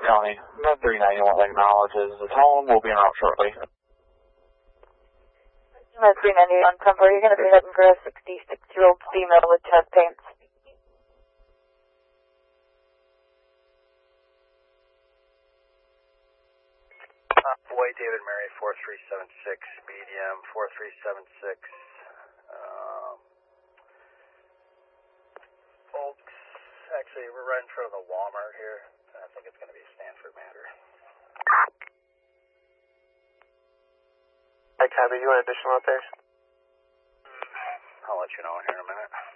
County. Med 391 acknowledges the tone. We'll be en route shortly. Med 391, temporary. You're going to be heading for a 66-year-old female with chest pains. Boy, David Mary, 4376, BDM 4376. Folks, actually, we're right in front of the Walmart here. I think it's going to be Stanford Matter. Hi, Cabby, you want additional out there? I'll let you know here in a minute.